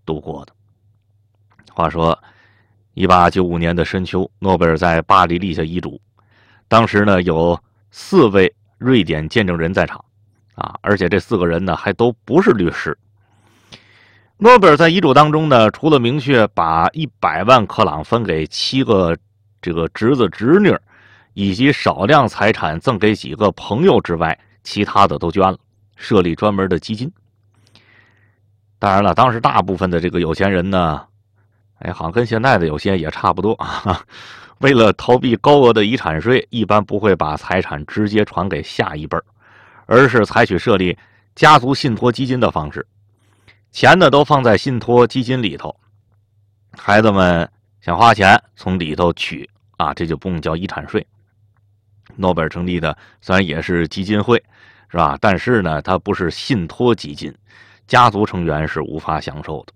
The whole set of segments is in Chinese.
度过的。话说1895年的深秋，诺贝尔在巴黎立下遗嘱，当时呢有4位瑞典见证人在场而且这4个人呢还都不是律师。诺贝尔在遗嘱当中呢，除了明确把100万克朗分给7个这个侄子侄女，以及少量财产赠给几个朋友之外，其他的都捐了，设立专门的基金。当然了，当时大部分的这个有钱人呢，好像跟现在的有些也差不多为了逃避高额的遗产税，一般不会把财产直接传给下一辈，而是采取设立家族信托基金的方式。钱呢都放在信托基金里头，孩子们想花钱从里头取这就不用交遗产税。诺贝尔成立的虽然也是基金会，是吧？但是呢，它不是信托基金，家族成员是无法享受的。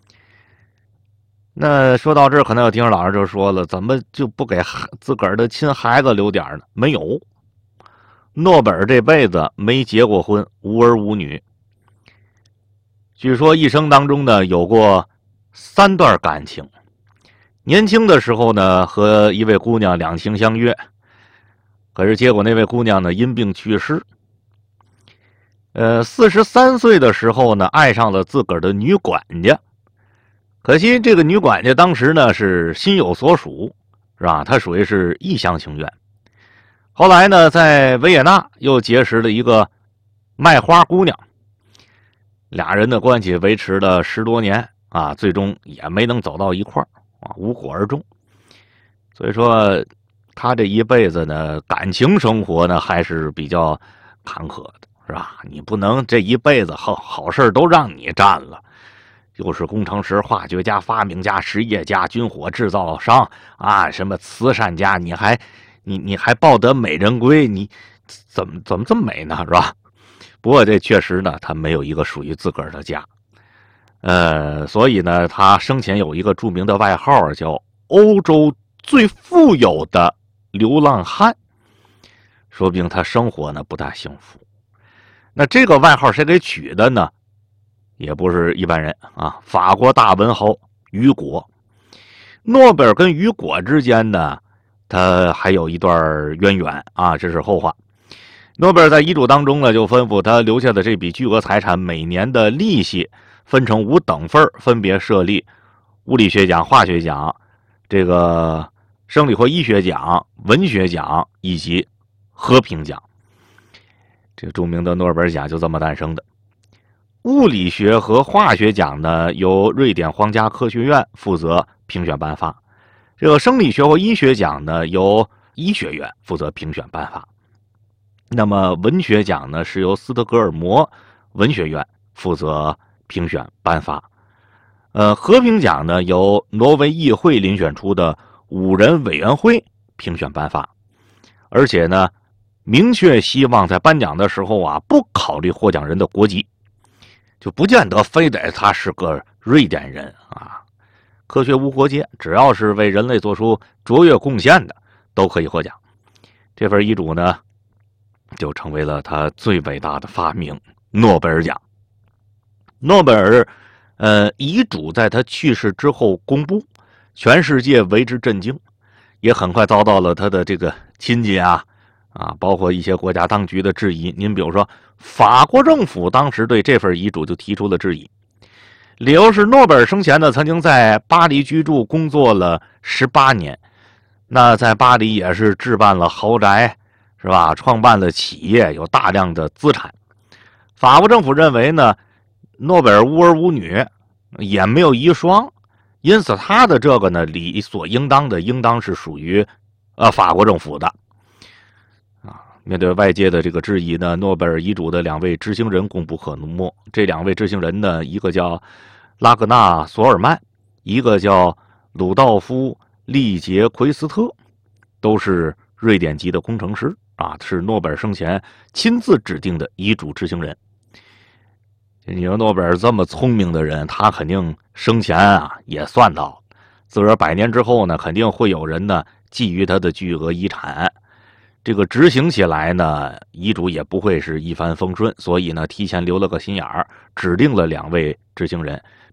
那说到这儿，可能有听众老师就说了，怎么就不给自个儿的亲孩子留点呢？没有，诺贝尔这辈子没结过婚，无儿无女。据说一生当中呢，有过3段感情。年轻的时候呢，和一位姑娘两情相悦，可是结果那位姑娘呢因病去世。43岁的时候呢，爱上了自个儿的女管家。可惜这个女管家当时呢是心有所属，是吧？她属于是一厢情愿。后来呢，在维也纳又结识了一个卖花姑娘，俩人的关系维持了10多年最终也没能走到一块儿无果而终。所以说他这一辈子呢，感情生活呢还是比较坎坷的，是吧？你不能这一辈子好事都让你占了，又是工程师、化学家、发明家、实业家、军火制造商什么慈善家，你还抱得美人归，你怎么这么美呢，是吧？不过这确实呢，他没有一个属于自个儿的家，所以呢，他生前有一个著名的外号叫欧洲最富有的流浪汉，说不定他生活呢不大幸福。那这个外号谁给取的呢？也不是一般人法国大文豪雨果。诺贝尔跟雨果之间呢，他还有一段渊源这是后话。诺贝尔在遗嘱当中呢，就吩咐他留下的这笔巨额财产每年的利息分成5等份，分别设立物理学奖、化学奖、这个生理或医学奖、文学奖以及和平奖。这个著名的诺贝尔奖就这么诞生的。物理学和化学奖呢，由瑞典皇家科学院负责评选颁发。这个生理学或医学奖呢，由医学院负责评选颁发。那么文学奖呢，是由斯德哥尔摩文学院负责评选颁发。和平奖呢，由挪威议会遴选出的5人委员会评选颁发。而且呢，明确希望在颁奖的时候不考虑获奖人的国籍，就不见得非得他是个瑞典人科学无国界，只要是为人类做出卓越贡献的都可以获奖。这份遗嘱呢，就成为了他最伟大的发明——诺贝尔奖。诺贝尔遗嘱在他去世之后公布，全世界为之震惊，也很快遭到了他的这个亲戚包括一些国家当局的质疑。您比如说，法国政府当时对这份遗嘱就提出了质疑，理由是诺贝尔生前呢曾经在巴黎居住工作了18年，那在巴黎也是置办了豪宅，是吧？创办了企业，有大量的资产。法国政府认为呢，诺贝尔无儿无女，也没有遗孀，因此他的这个呢，理所应当的应当是属于法国政府的。面对外界的这个质疑呢，诺贝尔遗嘱的2位执行人功不可没。这2位执行人呢，一个叫拉格纳·索尔曼，一个叫鲁道夫·利杰奎斯特，都是瑞典籍的工程师是诺贝尔生前亲自指定的遗嘱执行人。你说诺贝尔这么聪明的人，他肯定生前也算到自个儿100年之后呢，肯定会有人呢觊觎他的巨额遗产。这个执行起来呢，遗嘱也不会是一帆风顺，所以呢，提前留了个心眼儿，指定了2位执行人，